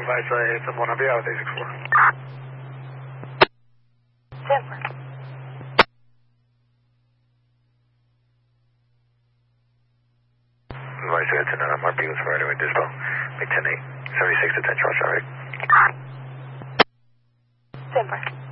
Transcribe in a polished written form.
Advice, it's a 1, I'll be out with 864. Denver. Advice, it's an MRP was fired with dispo. Make 10-8. 76 to 10 Charles traffic. Denver.